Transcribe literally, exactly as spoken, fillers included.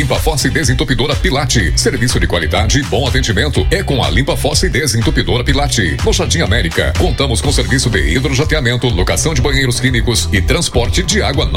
Limpa Fossa e Desentupidora Pilate. Serviço de qualidade e bom atendimento é com a Limpa Fossa e Desentupidora Pilate. No Jardim América, contamos com serviço de hidrojateamento, locação de banheiros químicos e transporte de água